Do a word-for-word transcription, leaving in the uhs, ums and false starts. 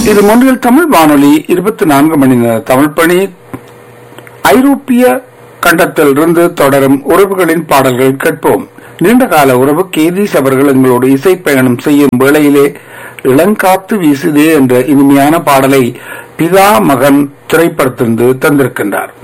இது மொன்றில் தமிழ் வானொலி இருபத்தி நான்கு மணி நேர தமிழ் பணி. ஐரோப்பிய கண்டத்தில் இருந்து தொடரும் உறவுகளின் பாடல்கள் கேட்போம். நீண்டகால உறவு கேதீஸ் அவர்கள் எங்களோடு இசை பயணம் செய்யும் வேளையிலே இளங்காத்து வீசுதே என்ற இனிமையான பாடலை பிதா மகன் திரைப்படத்திலிருந்து தந்திருக்கின்றார்.